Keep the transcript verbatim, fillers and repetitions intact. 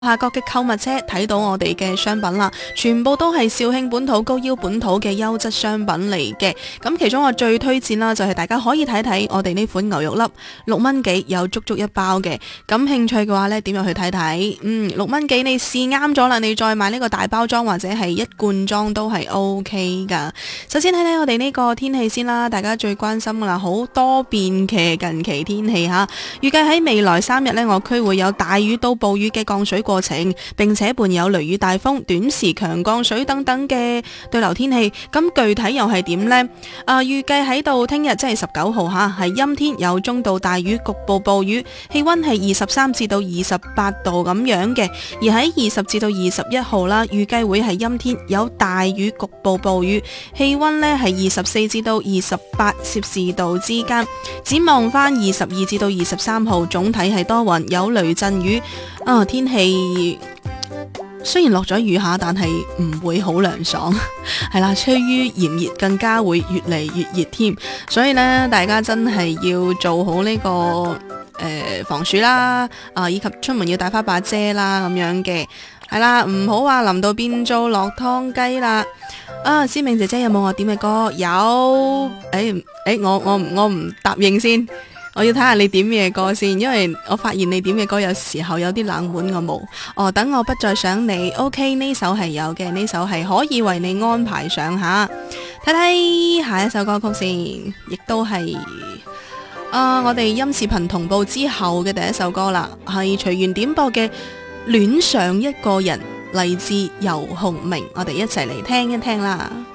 下角嘅購物車睇到我哋嘅商品啦，全部都係肇慶本土高腰本土嘅優質商品嚟嘅。咁其中我最推薦啦，就係大家可以睇睇我哋呢款牛肉粒，六蚊幾有足足一包嘅。咁興趣嘅話呢，點入去睇睇？嗯，六蚊幾你試啱咗啦，你再買呢個大包裝或者係一罐裝都係 O K 噶。首先睇睇我哋呢個天氣先啦，大家最關心噶啦，好多變嘅近期天氣吓。預計喺未來三日呢，我區會有大雨到暴雨嘅降水過程，並且伴有雷雨大風、短時強降水等等嘅對流天氣。咁具體又係點呢？啊、呃，預計喺到聽日即係十九號吓，係陰天有中到大雨，局部暴雨，氣溫係二十三至到二十八度咁樣嘅。而喺二十至到二十一號啦，預計會係陰天有大雨，局部暴雨，氣溫呢係二十四至到二十八攝氏度之間。展望翻二十二至到二十三號，總體係多雲，有雷陣雨。啊，天氣雖然落咗雨下，但係唔會好涼爽，係啦，趨於炎熱，更加會越嚟越熱添。所以呢，大家真係要做好呢、這個誒、呃、防暑啦，啊，以及出門要帶翻把遮啦，咁樣嘅，係啦，唔好話淋到變做落湯雞啦。啊，思明姐姐有冇我點嘅歌？有，誒、欸、誒、欸，我我我唔答應先。我要睇下你點嘅歌先，因為我發現你點嘅歌有時候有啲冷門，我冇。哦，等我不再想你 ，OK 呢首係有嘅，呢首係可以為你安排上下。睇睇下一首歌曲先，亦都係啊，我哋音視頻同步之後嘅第一首歌啦，係隨緣點播嘅《戀上一個人》，嚟自游鴻明，我哋一齊嚟聽一聽啦。